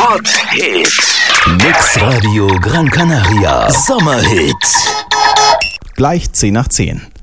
Hot Hit. Mix Radio Gran Canaria. Sommerhit. Gleich 10 nach 10.